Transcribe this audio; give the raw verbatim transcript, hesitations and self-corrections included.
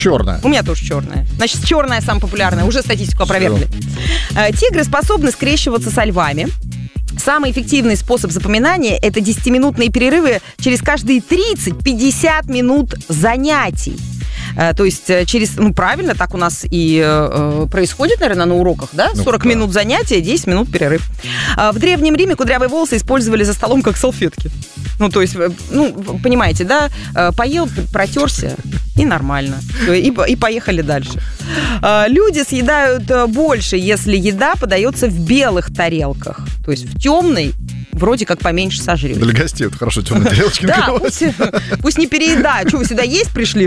Черная. У меня тоже черная. Значит, черная самая популярная. Уже статистику опровергли. Э, Тигры способны скрещиваться со львами. Самый эффективный способ запоминания – это десятиминутные перерывы через каждые тридцать-пятьдесят минут занятий. Э, то есть через, ну правильно, так у нас и э, происходит, наверное, на уроках, да? сорок Ну, да. минут занятия, десять минут перерыв. А в Древнем Риме кудрявые волосы использовали за столом как салфетки. Ну, то есть, ну, понимаете, да? Э, Поел, протерся, и нормально. И, и поехали дальше. Э, Люди съедают э, больше, если еда подается в белых тарелках. То есть в темной вроде как поменьше сожрете. Для гостей это хорошо, темные тарелочки Да, накрывать. пусть, пусть не переедают. Что, вы сюда есть пришли,